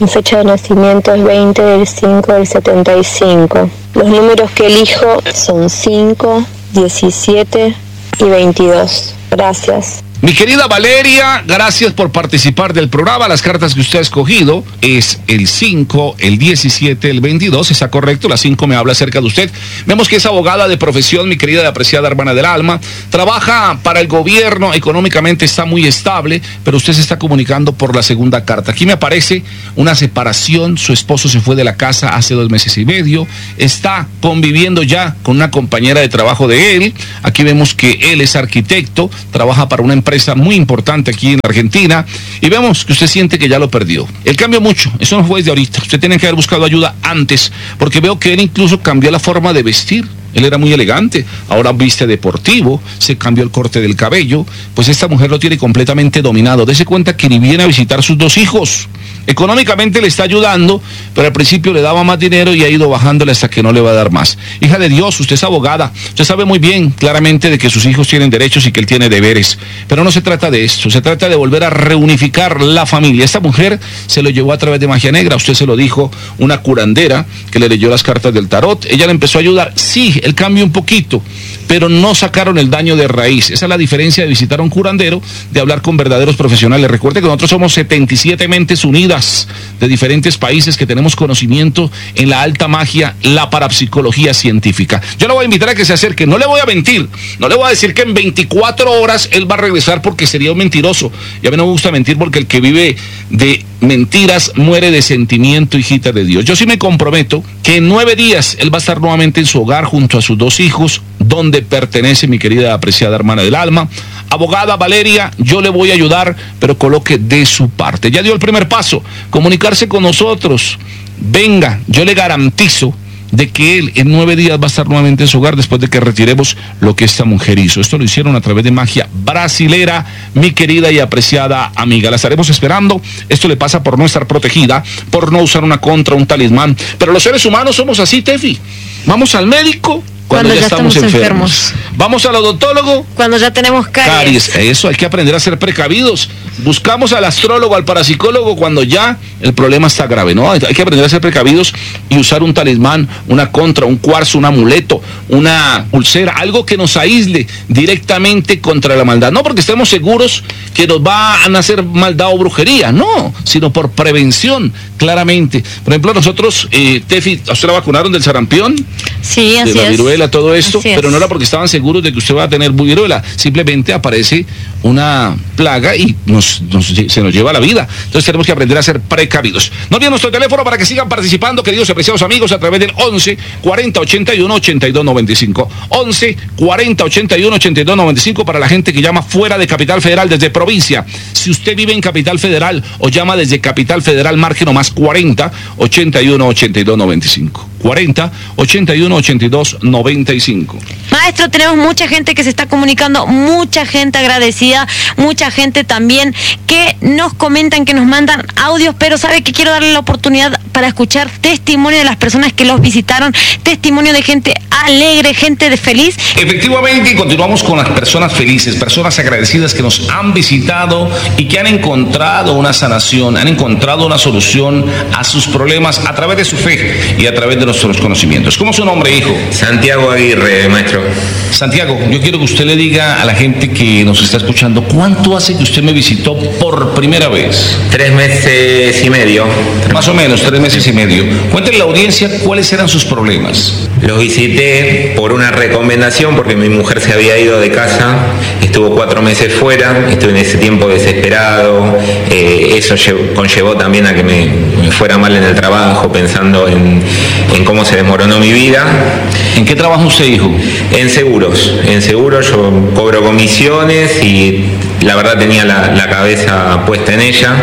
Mi fecha de nacimiento es veinte del cinco del setenta y cinco. Los números que elijo son cinco, diecisiete y veintidós. Gracias. Mi querida Valeria, gracias por participar del programa. Las cartas que usted ha escogido es el cinco, el diecisiete, el veintidós. Está correcto, la cinco me habla acerca de usted. Vemos que es abogada de profesión, mi querida y apreciada hermana del alma. Trabaja para el gobierno, económicamente está muy estable, pero usted se está comunicando por la segunda carta. Aquí me aparece una separación, su esposo se fue de la casa hace dos meses y medio, está conviviendo ya con una compañera de trabajo de él. Aquí vemos que él es arquitecto, trabaja para una empresa muy importante aquí en Argentina, y vemos que usted siente que ya lo perdió. Él cambió mucho, eso no fue desde ahorita. Usted tiene que haber buscado ayuda antes, porque veo que él incluso cambió la forma de vestir. Él era muy elegante, ahora viste deportivo, se cambió el corte del cabello. Pues esta mujer lo tiene completamente dominado. Dese cuenta que ni viene a visitar sus dos hijos. Económicamente le está ayudando, pero al principio le daba más dinero y ha ido bajándole hasta que no le va a dar más. Hija de Dios, usted es abogada, usted sabe muy bien claramente de que sus hijos tienen derechos y que él tiene deberes, pero no se trata de esto, se trata de volver a reunificar la familia. Esta mujer se lo llevó a través de magia negra, usted se lo dijo una curandera que le leyó las cartas del tarot, ella le empezó a ayudar. Sí, él cambió un poquito, pero no sacaron el daño de raíz. Esa es la diferencia de visitar a un curandero, de hablar con verdaderos profesionales. Recuerde que nosotros somos setenta y siete mentes unidas de diferentes países que tenemos conocimiento en la alta magia, la parapsicología científica. Yo le voy a invitar a que se acerque, no le voy a mentir, no le voy a decir que en veinticuatro horas él va a regresar, porque sería un mentiroso. Y a mí no me gusta mentir, porque el que vive de mentiras muere de sentimiento, hijita de Dios. Yo sí me comprometo que en nueve días él va a estar nuevamente en su hogar junto a sus dos hijos, donde pertenece mi querida apreciada hermana del alma. Abogada Valeria, yo le voy a ayudar, pero coloque de su parte. Ya dio el primer paso, comunicarse con nosotros. Venga, yo le garantizo de que él en nueve días va a estar nuevamente en su hogar después de que retiremos lo que esta mujer hizo. Esto lo hicieron a través de magia brasilera, mi querida y apreciada amiga. La estaremos esperando. Esto le pasa por no estar protegida, por no usar una contra, un talismán. Pero los seres humanos somos así, Tefi. Vamos al médico cuando, cuando ya, ya estamos, estamos enfermos. enfermos. Vamos al odontólogo cuando ya tenemos caries. caries. Eso, hay que aprender a ser precavidos. Buscamos al astrólogo, al parapsicólogo cuando ya el problema está grave, ¿no? Hay que aprender a ser precavidos y usar un talismán, una contra, un cuarzo, un amuleto, una pulsera, algo que nos aísle directamente contra la maldad. No porque estemos seguros que nos va a nacer maldad o brujería, no, sino por prevención, claramente. Por ejemplo, nosotros, eh, Tefi, ¿a usted la vacunaron del sarampión? Sí, así es. De la viruela, todo esto, pero no era porque estaban seguros de que usted va a tener viruela, simplemente aparece una plaga y nos, nos, se nos lleva la vida. Entonces tenemos que aprender a ser precavidos. No olviden nuestro teléfono para que sigan participando, queridos y apreciados amigos, a través del once, cuarenta, ochenta y uno, ochenta y dos noventa y cinco. once, cuarenta, ochenta y uno, ochenta y dos noventa y cinco para la gente que llama fuera de Capital Federal, desde provincia. Si usted vive en Capital Federal o llama desde Capital Federal, marque nomás cuarenta, ochenta y uno, ochenta y dos noventa y cinco. cuarenta, ochenta y uno, ochenta y dos noventa y cinco. Maestro, tenemos mucha gente que se está comunicando, mucha gente agradecida, mucha gente también que nos comentan, que nos mandan audios, pero sabe que quiero darle la oportunidad para escuchar testimonio de las personas que los visitaron, testimonio de gente alegre, gente de feliz. Efectivamente, continuamos con las personas felices, personas agradecidas que nos han visitado y que han encontrado una sanación, han encontrado una solución a sus problemas a través de su fe y a través de nuestros conocimientos. ¿Cómo es su nombre, hijo? Santiago Aguirre, maestro. Santiago, yo quiero que usted le diga a la gente que nos está escuchando, ¿cuánto hace que usted me visitó por primera vez? Tres meses y medio. Más o menos, tres meses y medio. Cuéntenle a la audiencia cuáles eran sus problemas. Los visité por una recomendación, porque mi mujer se había ido de casa, estuvo cuatro meses fuera, estuve en ese tiempo desesperado, eh, eso llevó, conllevó también a que me, me fuera mal en el trabajo, pensando en, en cómo se desmoronó mi vida. ¿En qué trabaja usted, hijo? En seguros, en seguros yo cobro comisiones y la verdad tenía la, la cabeza puesta en ella.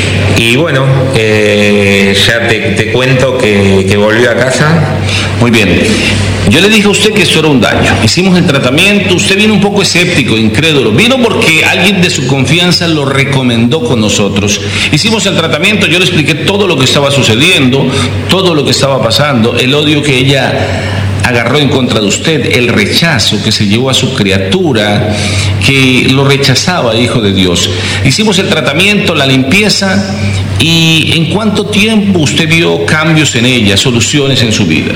Y bueno, eh, ya te, te cuento que, que volví a casa. Muy bien. Yo le dije a usted que esto era un daño. Hicimos el tratamiento, usted vino un poco escéptico, incrédulo. Vino porque alguien de su confianza lo recomendó con nosotros. Hicimos el tratamiento, yo le expliqué todo lo que estaba sucediendo, todo lo que estaba pasando, el odio que ella agarró en contra de usted, el rechazo que se llevó a su criatura, que lo rechazaba, hijo de Dios. Hicimos el tratamiento, la limpieza, ¿Y en cuánto tiempo usted vio cambios en ella, soluciones en su vida?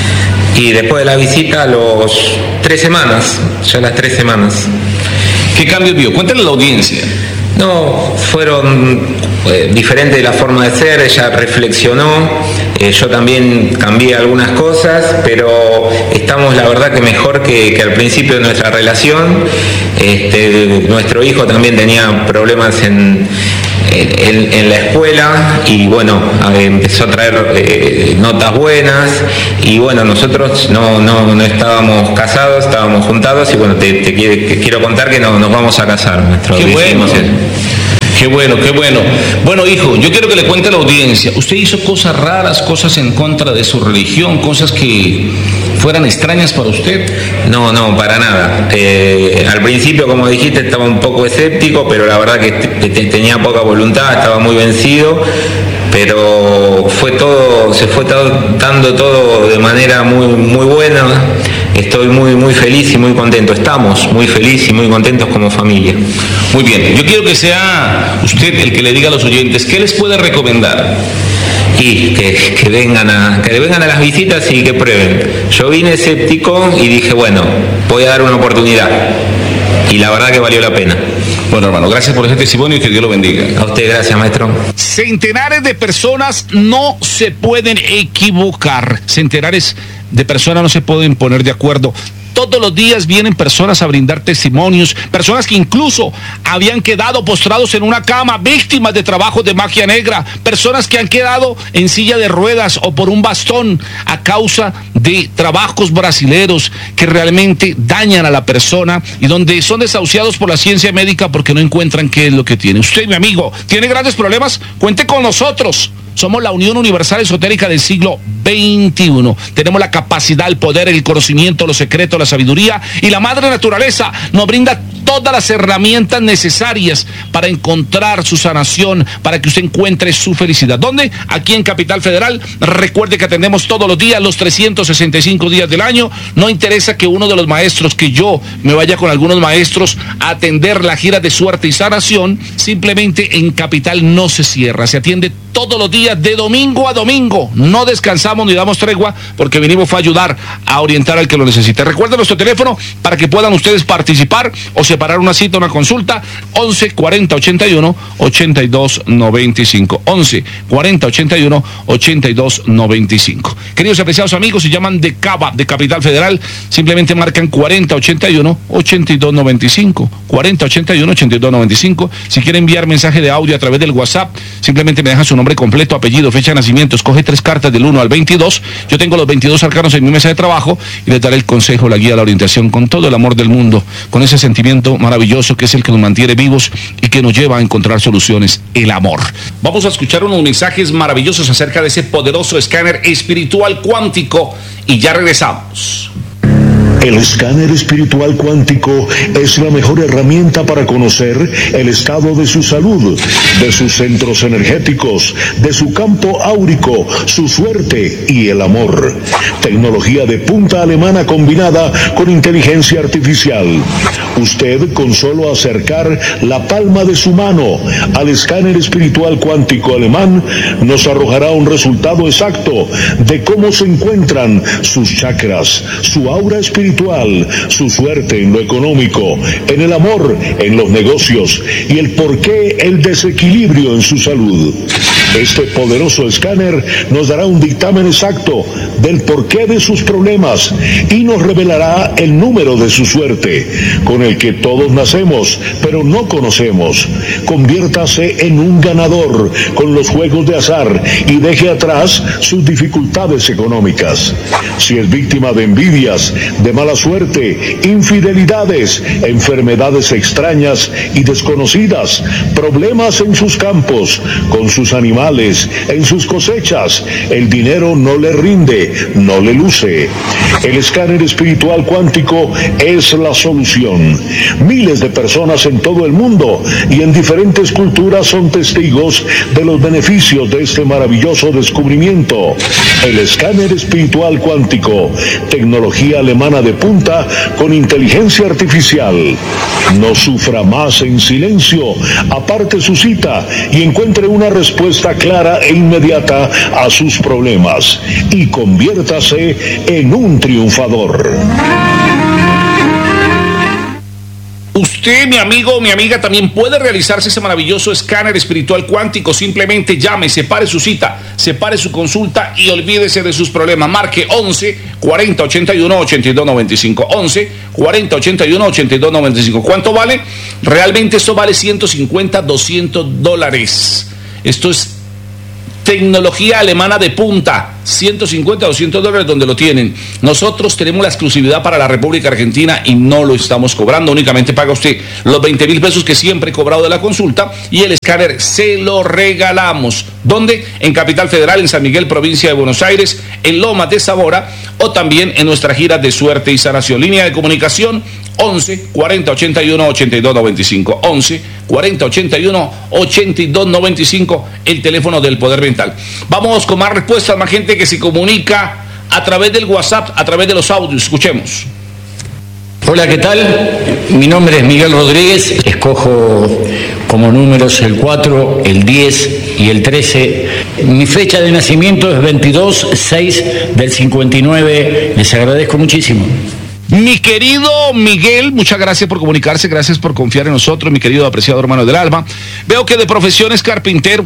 Y después de la visita, a los tres semanas, ya las tres semanas. ¿Qué cambios vio? Cuéntale a la audiencia. No, fueron eh, diferentes de la forma de ser, ella reflexionó, eh, yo también cambié algunas cosas, pero estamos la verdad que mejor que, que al principio de nuestra relación. Este, nuestro hijo también tenía problemas en, en, en la escuela y bueno, empezó a traer eh, notas buenas y bueno, nosotros no, no, no estábamos casados, estábamos juntados y bueno, te, te, te quiero contar que no, nos vamos a casar. Nuestro Qué bueno. Qué bueno, qué bueno. Bueno, hijo, yo quiero que le cuente a la audiencia. ¿Usted hizo cosas raras, cosas en contra de su religión, cosas que fueran extrañas para usted? No, no, para nada. Eh, al principio, como dijiste, estaba un poco escéptico, pero la verdad que te, te, tenía poca voluntad, estaba muy vencido. Pero fue todo, se fue todo, dando todo de manera muy, muy buena. Estoy muy, muy feliz y muy contento. Estamos muy felices y muy contentos como familia. Muy bien. Yo quiero que sea usted el que le diga a los oyentes, ¿qué les puede recomendar? Y que, que, vengan a, que vengan a las visitas y que prueben. Yo vine escéptico y dije, bueno, voy a dar una oportunidad. Y la verdad que valió la pena. Bueno, hermano, gracias por ese testimonio y que Dios lo bendiga. A usted, gracias, maestro. Centenares de personas no se pueden equivocar. Centenares de personas no se pueden poner de acuerdo. Todos los días vienen personas a brindar testimonios, personas que incluso habían quedado postrados en una cama, víctimas de trabajos de magia negra, personas que han quedado en silla de ruedas o por un bastón a causa de trabajos brasileros que realmente dañan a la persona y donde son desahuciados por la ciencia médica porque no encuentran qué es lo que tiene. Usted, mi amigo, ¿tiene grandes problemas? Cuente con nosotros. Somos la Unión Universal Esotérica del siglo veintiuno. Tenemos la capacidad, el poder, el conocimiento, los secretos, la sabiduría y la madre naturaleza nos brinda todas las herramientas necesarias para encontrar su sanación, para que usted encuentre su felicidad. ¿Dónde? Aquí en Capital Federal. Recuerde que atendemos todos los días, los trescientos sesenta y cinco días del año. No interesa que uno de los maestros, que yo me vaya con algunos maestros a atender la gira de suerte y sanación. Simplemente en Capital no se cierra, se atiende todos los días de domingo a domingo. No descansamos ni damos tregua porque venimos a ayudar a orientar al que lo necesite. Recuerden nuestro teléfono para que puedan ustedes participar o separar una cita, una consulta. Once cuarenta ochenta y uno ochenta y dos noventa y cinco. Once cuarenta ochenta y uno ochenta y dos noventa y cinco. Queridos y apreciados amigos, si llaman de Cava, de Capital Federal, simplemente marcan cuarenta ochenta y uno ochenta y dos noventa y cinco. cuarenta ochenta y uno ochenta y dos noventa y cinco. Si quiere enviar mensaje de audio a través del WhatsApp, simplemente me dejan su nombre completo, apellido, fecha de nacimiento, escoge tres cartas del uno al veintidós. Yo tengo los veintidós arcanos en mi mesa de trabajo y les daré el consejo, la guía, la orientación con todo el amor del mundo, con ese sentimiento maravilloso que es el que nos mantiene vivos y que nos lleva a encontrar soluciones, el amor. Vamos a escuchar unos mensajes maravillosos acerca de ese poderoso escáner espiritual cuántico y ya regresamos. El escáner espiritual cuántico es la mejor herramienta para conocer el estado de su salud, de sus centros energéticos, de su campo áurico, su suerte y el amor. Tecnología de punta alemana combinada con inteligencia artificial. Usted, con solo acercar la palma de su mano al escáner espiritual cuántico alemán, nos arrojará un resultado exacto de cómo se encuentran sus chakras, su aura espiritual, su suerte en lo económico, en el amor, en los negocios y el porqué el desequilibrio en su salud. Este poderoso escáner nos dará un dictamen exacto del porqué de sus problemas y nos revelará el número de su suerte, con el que todos nacemos, pero no conocemos. Conviértase en un ganador con los juegos de azar y deje atrás sus dificultades económicas. Si es víctima de envidias, de mala suerte, infidelidades, enfermedades extrañas y desconocidas, problemas en sus campos, con sus animales, en sus cosechas, el dinero no le rinde, no le luce. El escáner espiritual cuántico es la solución. Miles de personas en todo el mundo y en diferentes culturas son testigos de los beneficios de este maravilloso descubrimiento. El escáner espiritual cuántico, tecnología alemana de de punta con inteligencia artificial. No sufra más en silencio, aparte su cita y encuentre una respuesta clara e inmediata a sus problemas y conviértase en un triunfador. Usted, mi amigo o mi amiga, también puede realizarse ese maravilloso escáner espiritual cuántico. Simplemente llame, separe su cita, separe su consulta y olvídese de sus problemas. Marque once, cuarenta, ochenta y uno, ochenta y dos noventa y cinco. once, cuarenta, ochenta y uno, ochenta y dos noventa y cinco. ¿Cuánto vale? Realmente esto vale ciento cincuenta, doscientos dólares. Esto es tecnología alemana de punta, ciento cincuenta, doscientos dólares donde lo tienen. Nosotros tenemos la exclusividad para la República Argentina y no lo estamos cobrando, únicamente paga usted los veinte mil pesos que siempre he cobrado de la consulta y el escáner se lo regalamos. ¿Dónde? En Capital Federal, en San Miguel, provincia de Buenos Aires, en Lomas de Zamora o también en nuestra gira de suerte y sanación. Línea de comunicación once, cuarenta, ochenta y uno, ochenta y dos noventa y cinco. once, cuarenta, ochenta y uno, ochenta y dos noventa y cinco, el teléfono del Poder Mental. Vamos con más respuestas, más gente que se comunica a través del WhatsApp, a través de los audios. Escuchemos. Hola, ¿qué tal? Mi nombre es Miguel Rodríguez, escojo como números el cuatro, el diez y el trece. Mi fecha de nacimiento es veintidós seis del cincuenta y nueve. Les agradezco muchísimo. Mi querido Miguel, muchas gracias por comunicarse, gracias por confiar en nosotros, mi querido apreciado hermano del alma. Veo que de profesión es carpintero.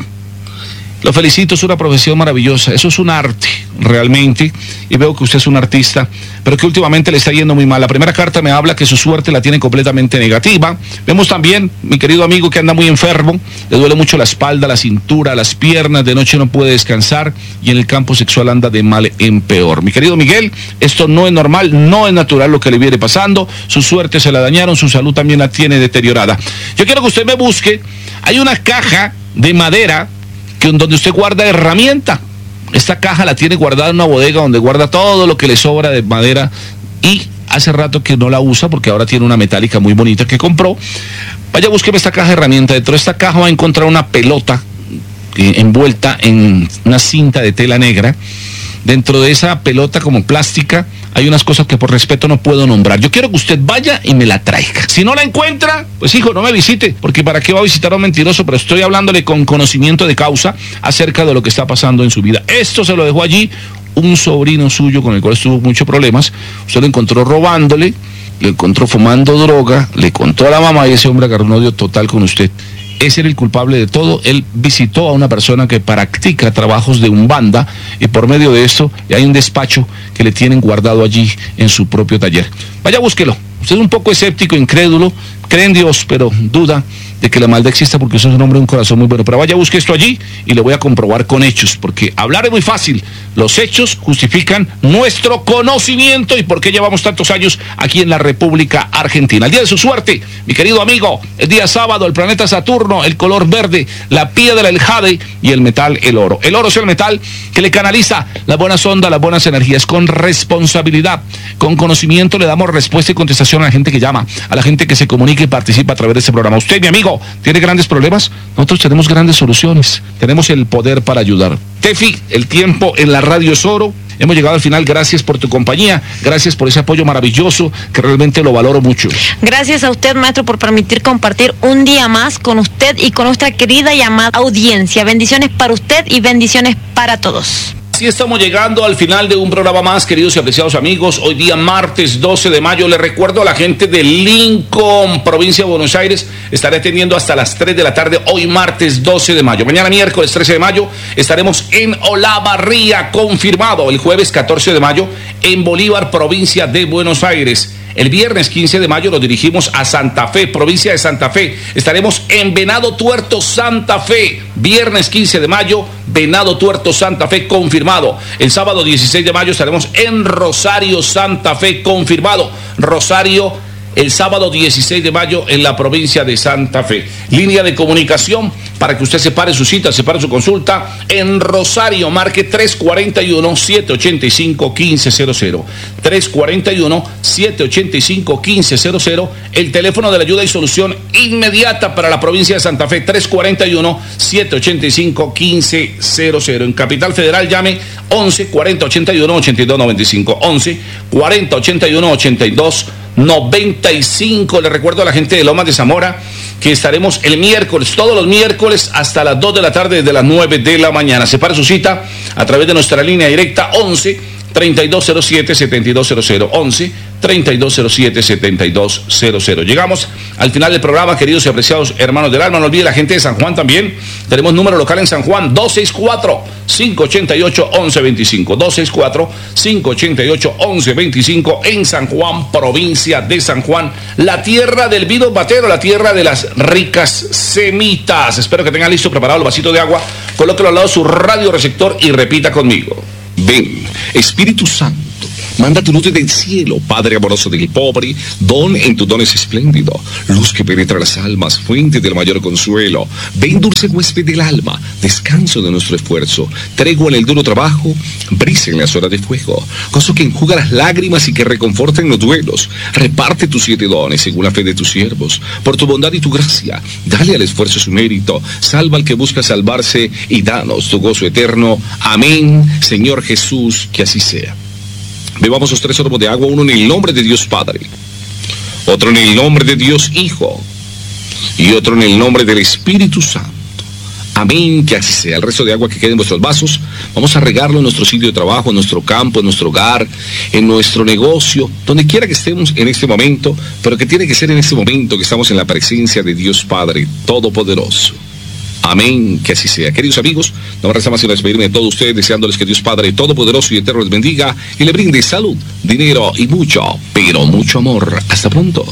Lo felicito, es una profesión maravillosa, eso es un arte, realmente, y veo que usted es un artista, pero que últimamente le está yendo muy mal. La primera carta me habla que su suerte la tiene completamente negativa. Vemos también, mi querido amigo, que anda muy enfermo, le duele mucho la espalda, la cintura, las piernas, de noche no puede descansar, y en el campo sexual anda de mal en peor. Mi querido Miguel, esto no es normal, no es natural lo que le viene pasando, su suerte se la dañaron, su salud también la tiene deteriorada. Yo quiero que usted me busque, hay una caja de madera donde usted guarda herramienta. Esta caja la tiene guardada en una bodega donde guarda todo lo que le sobra de madera y hace rato que no la usa porque ahora tiene una metálica muy bonita que compró. Vaya, búsqueme esta caja de herramienta. Dentro de esta caja va a encontrar una pelota eh, envuelta en una cinta de tela negra. Dentro de esa pelota como plástica hay unas cosas que por respeto no puedo nombrar. Yo quiero que usted vaya y me la traiga. Si no la encuentra, pues hijo, no me visite, porque para qué va a visitar a un mentiroso, pero estoy hablándole con conocimiento de causa acerca de lo que está pasando en su vida. Esto se lo dejó allí un sobrino suyo con el cual tuvo muchos problemas. Usted lo encontró robándole, lo encontró fumando droga, le contó a la mamá y ese hombre agarró un odio total con usted. Ese era el culpable de todo. Él visitó a una persona que practica trabajos de umbanda y por medio de esto hay un despacho que le tienen guardado allí en su propio taller. Vaya, búsquelo. Usted es un poco escéptico, incrédulo, cree en Dios, pero duda de que la maldad exista porque usted es un hombre de un corazón muy bueno. Pero vaya, busque esto allí y le voy a comprobar con hechos, porque hablar es muy fácil. Los hechos justifican nuestro conocimiento y por qué llevamos tantos años aquí en la República Argentina. El día de su suerte, mi querido amigo, el día sábado, el planeta Saturno, el color verde, la piedra, el jade y el metal, el oro. El oro es el metal que le canaliza las buenas ondas, las buenas energías, con responsabilidad, con conocimiento le damos respuesta y contestación a la gente que llama, a la gente que se comunica y participa a través de este programa. Usted, mi amigo, ¿tiene grandes problemas? Nosotros tenemos grandes soluciones, tenemos el poder para ayudar. Tefi, el tiempo en la radio es oro. Hemos llegado al final, gracias por tu compañía, gracias por ese apoyo maravilloso que realmente lo valoro mucho. Gracias a usted, maestro, por permitir compartir un día más con usted y con nuestra querida y amada audiencia. Bendiciones para usted y bendiciones para todos. Así estamos llegando al final de un programa más, queridos y apreciados amigos. Hoy día martes doce de mayo, les recuerdo a la gente de Lincoln, provincia de Buenos Aires, estaré atendiendo hasta las tres de la tarde, hoy martes doce de mayo. Mañana miércoles trece de mayo estaremos en Olavarría, confirmado. El jueves catorce de mayo en Bolívar, provincia de Buenos Aires. El viernes quince de mayo nos dirigimos a Santa Fe, provincia de Santa Fe. Estaremos en Venado Tuerto, Santa Fe. Viernes quince de mayo, Venado Tuerto, Santa Fe, confirmado. El sábado dieciséis de mayo estaremos en Rosario, Santa Fe, confirmado. Rosario, el sábado dieciséis de mayo en la provincia de Santa Fe. Línea de comunicación para que usted separe su cita, separe su consulta en Rosario. Marque tres cuatro uno, siete ocho cinco, uno cinco cero cero. tres cuatro uno, siete ocho cinco, uno cinco cero cero. El teléfono de la ayuda y solución inmediata para la provincia de Santa Fe, tres cuatro uno, siete ocho cinco, uno cinco cero cero. En Capital Federal llame once, cuarenta, ochenta y uno, ochenta y dos noventa y cinco. once, cuarenta, ochenta y uno, ochenta y dos noventa y cinco. Le recuerdo a la gente de Lomas de Zamora que estaremos el miércoles, todos los miércoles hasta las dos de la tarde, desde las nueve de la mañana. Separe su cita a través de nuestra línea directa once, treinta y dos cero siete, setenta y dos cero cero. once, treinta y dos cero siete, setenta y dos cero cero. Llegamos al final del programa, queridos y apreciados hermanos del alma. No olvide la gente de San Juan también. Tenemos número local en San Juan, dos seis cuatro, cinco ocho ocho, once veinticinco. dos seis cuatro, cinco ocho ocho, once veinticinco en San Juan, provincia de San Juan. La tierra del vino batero, la tierra de las ricas semitas. Espero que tengan listo, preparado el vasito de agua. Colóquelo al lado de su radio receptor y repita conmigo. Ven, Espíritu Santo, manda tu luz del cielo, Padre amoroso del pobre, don en tus dones espléndido, luz que penetra las almas, fuente del mayor consuelo. Ven, dulce huésped del alma, descanso de nuestro esfuerzo, tregua en el duro trabajo, brisa en las horas de fuego, gozo que enjuga las lágrimas y que reconforta en los duelos. Reparte tus siete dones según la fe de tus siervos, por tu bondad y tu gracia, dale al esfuerzo su mérito, salva al que busca salvarse y danos tu gozo eterno. Amén, Señor Jesús, que así sea. Bebamos los tres sorbos de agua, uno en el nombre de Dios Padre, otro en el nombre de Dios Hijo y otro en el nombre del Espíritu Santo. Amén, que así sea. El resto de agua que quede en vuestros vasos, vamos a regarlo en nuestro sitio de trabajo, en nuestro campo, en nuestro hogar, en nuestro negocio, donde quiera que estemos en este momento, pero que tiene que ser en este momento que estamos en la presencia de Dios Padre Todopoderoso. Amén, que así sea. Queridos amigos, no me resta más sino despedirme de todos ustedes, deseándoles que Dios Padre Todopoderoso y Eterno les bendiga y le brinde salud, dinero y mucho, pero mucho amor. Hasta pronto.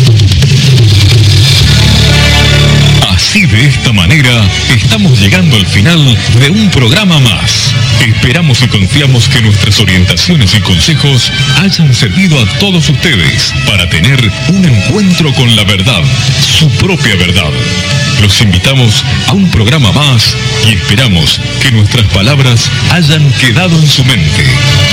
Así, de esta manera, estamos llegando al final de un programa más. Esperamos y confiamos que nuestras orientaciones y consejos hayan servido a todos ustedes para tener un encuentro con la verdad, su propia verdad. Los invitamos a un programa más y esperamos que nuestras palabras hayan quedado en su mente.